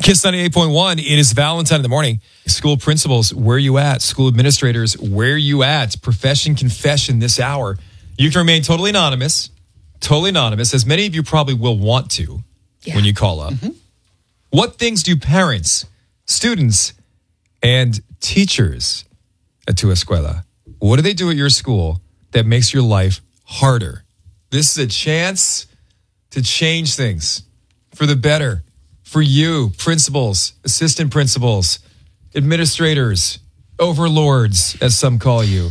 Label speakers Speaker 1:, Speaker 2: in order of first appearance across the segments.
Speaker 1: Kiss 98.1, it is Valentine in the morning. School principals, where you at? School administrators, where you at? Profession confession this hour. You can remain totally anonymous, as many of you probably will want to when you call up. Mm-hmm. What things do parents, students, and teachers at Tu Escuela, what do they do at your school that makes your life harder? This is a chance to change things for the better. For you, principals, assistant principals, administrators, overlords, as some call you.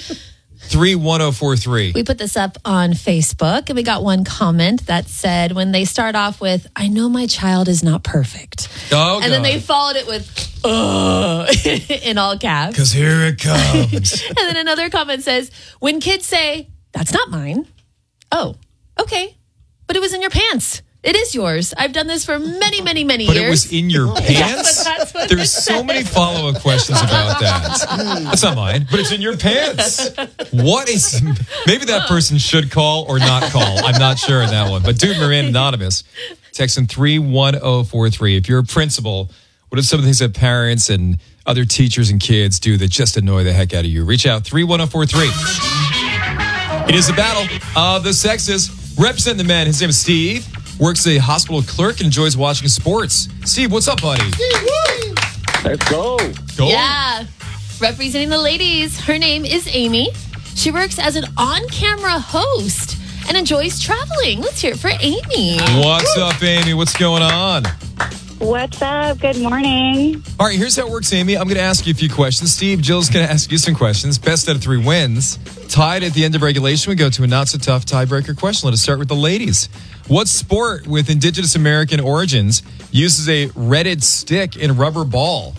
Speaker 1: 31043.
Speaker 2: We put this up on Facebook, and we got one comment that said, when they start off with, I know my child is not perfect.
Speaker 1: Oh,
Speaker 2: and then they followed it with, in all caps.
Speaker 1: Because here it comes.
Speaker 2: And then another comment says, when kids say, that's not mine. Oh, okay. But it was in your pants. It is yours. I've done this for many, many, many years.
Speaker 1: But it was in your pants?
Speaker 2: That's what
Speaker 1: There's so many follow-up questions about that. That's not mine, but it's in your pants. What is... Maybe that person should call or not call. I'm not sure on that one. But dude, remain anonymous. Text in 31043. If you're a principal, what are some of the things that parents and other teachers and kids do that just annoy the heck out of you? Reach out, 31043. It is a battle of the sexes. Representing the men, his name is Steve. Works as a hospital clerk and enjoys watching sports. Steve, what's up, buddy?
Speaker 3: Let's go.
Speaker 2: Yeah. Representing the ladies, her name is Amy. She works as an on-camera host and enjoys traveling. Let's hear it for Amy.
Speaker 1: What's up, Amy? What's going on?
Speaker 4: What's up? Good morning.
Speaker 1: All right, here's how it works, Amy. I'm going to ask you a few questions. Steve, Jill's going to ask you some questions. Best out of 3 wins. Tied at the end of regulation, we go to a not-so-tough tiebreaker question. Let us start with the ladies. What sport with indigenous American origins uses a retted stick and rubber ball?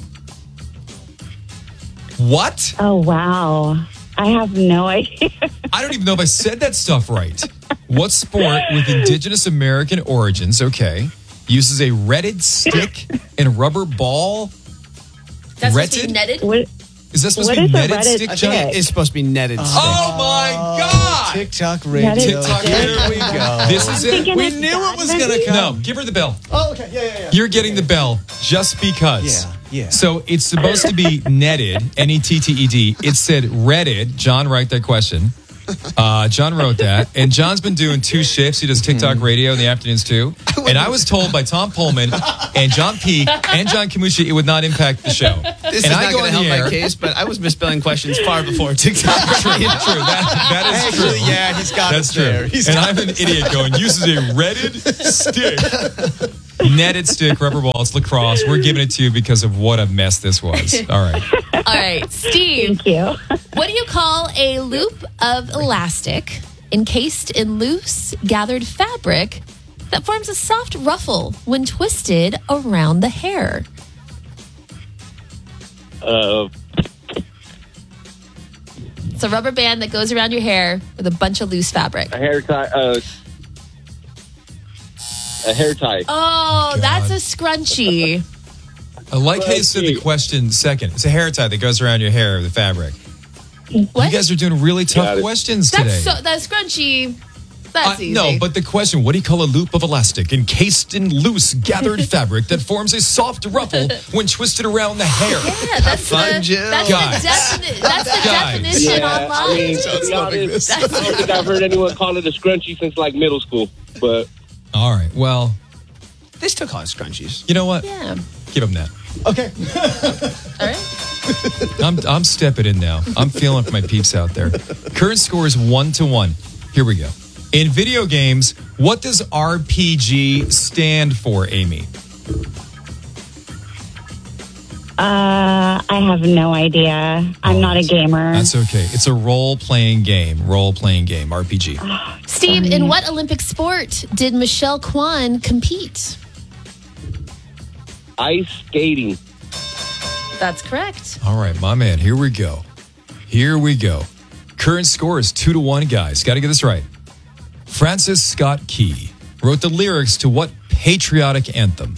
Speaker 1: What?
Speaker 4: Oh, wow. I have no idea.
Speaker 1: I don't even know if I said that stuff right. What sport with indigenous American origins, uses a retted stick and rubber ball?
Speaker 2: That's
Speaker 1: retted?
Speaker 2: supposed to be netted?
Speaker 4: What,
Speaker 1: Is that supposed
Speaker 4: what
Speaker 1: to be
Speaker 4: is a
Speaker 1: netted
Speaker 4: retted
Speaker 1: stick,
Speaker 4: stick?
Speaker 1: John?
Speaker 5: It's supposed to be netted.
Speaker 1: Oh my God!
Speaker 5: TikTok radio.
Speaker 4: TikTok
Speaker 1: radio.
Speaker 5: Here we go.
Speaker 1: This is it.
Speaker 4: thinking
Speaker 5: We
Speaker 4: it's
Speaker 5: knew it was
Speaker 4: badminton.
Speaker 5: going to come.
Speaker 1: No, give her the bell.
Speaker 5: Oh, okay. Yeah.
Speaker 1: You're getting the bell just because.
Speaker 5: Yeah.
Speaker 1: So it's supposed to be netted, Netted. It said retted. John, write that question. John wrote that. And John's been doing 2 shifts. He does TikTok radio in the afternoons too. And I was told by Tom Pullman and John Peake and John Kamushi it would not impact the show.
Speaker 5: This
Speaker 1: and
Speaker 5: is
Speaker 1: I
Speaker 5: not
Speaker 1: go
Speaker 5: going to
Speaker 1: on
Speaker 5: help
Speaker 1: the
Speaker 5: my
Speaker 1: air.
Speaker 5: case, but I was misspelling questions far before TikTok.
Speaker 1: True. That is
Speaker 5: Actually,
Speaker 1: true.
Speaker 5: yeah, he's got
Speaker 1: That's
Speaker 5: us
Speaker 1: true.
Speaker 5: there. He's
Speaker 1: And
Speaker 5: got
Speaker 1: I'm an idiot going, uses a retted stick. Netted stick, rubber ball, it's lacrosse. We're giving it to you because of what a mess this was. All right.
Speaker 2: All right, Steve.
Speaker 4: Thank you.
Speaker 2: What do you call a loop of elastic encased in loose, gathered fabric that forms a soft ruffle when twisted around the hair? It's a rubber band that goes around your hair with a bunch of loose fabric.
Speaker 3: A hair tie. A hair tie.
Speaker 2: Oh, that's a scrunchie.
Speaker 1: I like how you said the question second. It's a hair tie that goes around your hair, the fabric.
Speaker 2: What?
Speaker 1: You guys are doing really tough
Speaker 3: Got it.
Speaker 1: questions today.
Speaker 2: That's scrunchie. That's easy.
Speaker 1: No, but the question, what do you call a loop of elastic encased in loose, gathered fabric that forms a soft ruffle when twisted around the hair?
Speaker 2: Yeah, that's
Speaker 5: fun, Jill.
Speaker 2: That's
Speaker 1: Guys.
Speaker 2: that's the
Speaker 1: Guys.
Speaker 2: definition online.
Speaker 3: I mean, to be honest, I don't think I've heard anyone call it a scrunchie since like middle school. But
Speaker 1: All right, well,
Speaker 5: They still call it scrunchies.
Speaker 1: you know what?
Speaker 2: Yeah.
Speaker 1: Give them that.
Speaker 5: Okay.
Speaker 2: All right.
Speaker 1: I'm stepping in now. I'm feeling for my peeps out there. Current score is 1-1. Here we go. In video games, what does RPG stand for, Amy?
Speaker 4: I have no idea. I'm not a gamer.
Speaker 1: That's okay. It's a role-playing game, RPG.
Speaker 2: Steve, in what Olympic sport did Michelle Kwan compete?
Speaker 3: ice skating.
Speaker 2: That's correct.
Speaker 1: All right, my man, here we go. Current score is 2-1, guys. Got to get this right. Francis Scott Key wrote the lyrics to what patriotic anthem?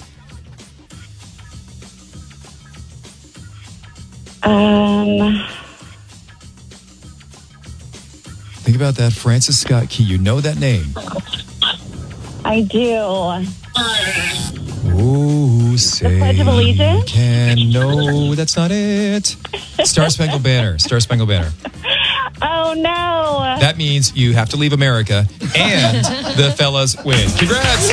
Speaker 1: Think about that, Francis Scott Key. You know that name.
Speaker 4: I do.
Speaker 1: Ooh, say
Speaker 4: Pledge of Allegiance?
Speaker 1: can. No, that's not it. Star Spangled Banner. Star Spangled Banner.
Speaker 4: Oh, no.
Speaker 1: That means you have to leave America, and the fellas win. Congrats!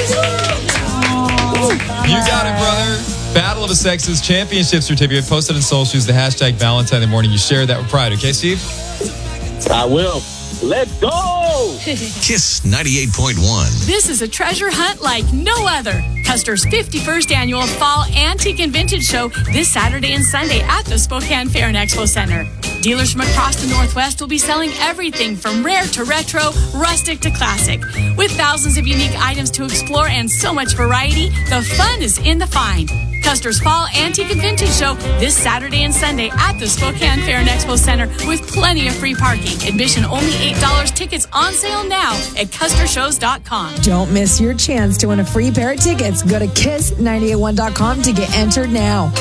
Speaker 1: You got it, brother. Battle of the Sexes Championship certificate posted on socials. The hashtag Valentine in the morning. You share that with pride, okay, Steve?
Speaker 3: I will. Let's go!
Speaker 6: Kiss 98.1.
Speaker 7: This is a treasure hunt like no other. Custer's 51st annual Fall Antique and Vintage Show this Saturday and Sunday at the Spokane Fair and Expo Center. Dealers from across the Northwest will be selling everything from rare to retro, rustic to classic. With thousands of unique items to explore and so much variety, the fun is in the find. Custer's Fall Antique and Vintage Show this Saturday and Sunday at the Spokane Fair and Expo Center with plenty of free parking. Admission only $8. Tickets on sale now at custershows.com.
Speaker 8: Don't miss your chance to win a free pair of tickets. Go to kiss981.com to get entered now.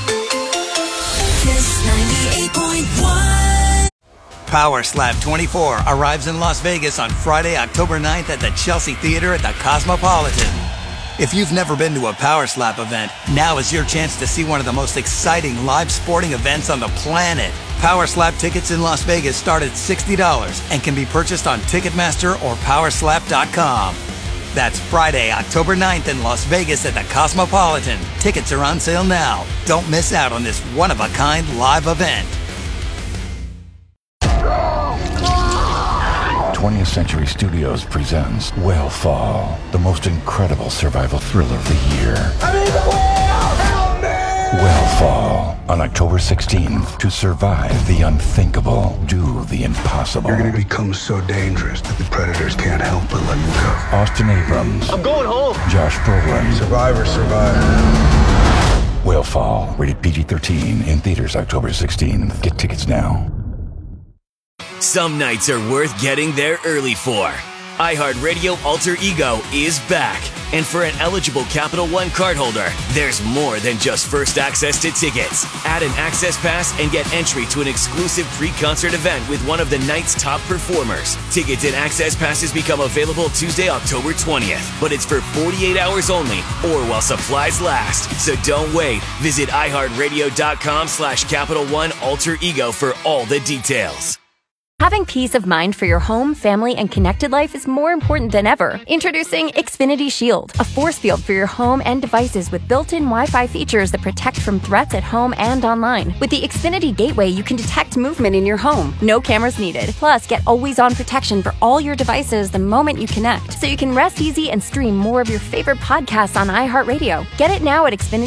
Speaker 9: Kiss 98.1.
Speaker 10: Power Slap 24 arrives in Las Vegas on Friday, October 9th at the Chelsea Theater at the Cosmopolitan. If you've never been to a Power Slap event, now is your chance to see one of the most exciting live sporting events on the planet. Power Slap tickets in Las Vegas start at $60 and can be purchased on Ticketmaster or Powerslap.com. That's Friday, October 9th in Las Vegas at the Cosmopolitan. Tickets are on sale now. Don't miss out on this one-of-a-kind live event.
Speaker 11: 20th Century Studios presents Whale the most incredible survival thriller of the year. Whale on October 16th. To survive the unthinkable, do the impossible.
Speaker 12: You're going to become so dangerous that the predators can't help but let you go.
Speaker 11: Austin Abrams.
Speaker 3: I'm going home.
Speaker 11: Josh Brolin.
Speaker 12: Survivors survive.
Speaker 11: Whale rated PG-13 in theaters October 16th. Get tickets now.
Speaker 13: Some nights are worth getting there early for. iHeartRadio Alter Ego is back. And for an eligible Capital One cardholder, there's more than just first access to tickets. Add an access pass and get entry to an exclusive pre-concert event with one of the night's top performers. Tickets and access passes become available Tuesday, October 20th. But it's for 48 hours only or while supplies last. So don't wait. Visit iHeartRadio.com/Capital One Alter Ego for all the details.
Speaker 14: Having peace of mind for your home, family, and connected life is more important than ever. Introducing Xfinity Shield, a force field for your home and devices with built-in Wi-Fi features that protect from threats at home and online. With the Xfinity Gateway, you can detect movement in your home. No cameras needed. Plus, get always-on protection for all your devices the moment you connect, so you can rest easy and stream more of your favorite podcasts on iHeartRadio. Get it now at Xfinity.